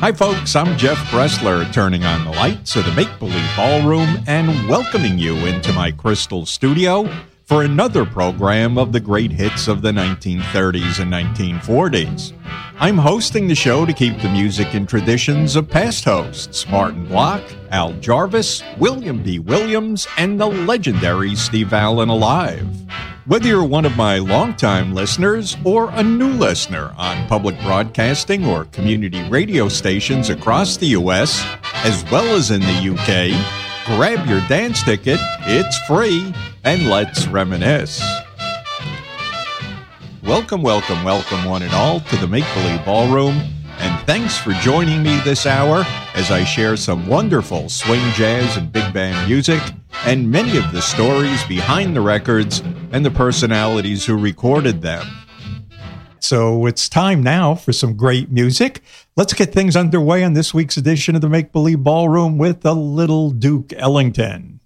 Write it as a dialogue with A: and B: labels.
A: Hi folks, I'm Jeff Bressler, turning on the lights of the Make Believe Ballroom and welcoming you into my crystal studio for another program of the great hits of the 1930s and 1940s. I'm hosting the show to keep the music and traditions of past hosts, Martin Block, Al Jarvis, William B. Williams, and the legendary Steve Allen alive. Whether you're one of my longtime listeners or a new listener on public broadcasting or community radio stations across the U.S., as well as in the U.K., grab your dance ticket, it's free, and let's reminisce. Welcome one and all to the Make Believe Ballroom, and thanks for joining me this hour as I share some wonderful swing jazz and big band music and many of the stories behind the records and the personalities who recorded them. So it's time now for some great music. Let's get things underway on this week's edition of the Make Believe Ballroom with the Little Duke Ellington.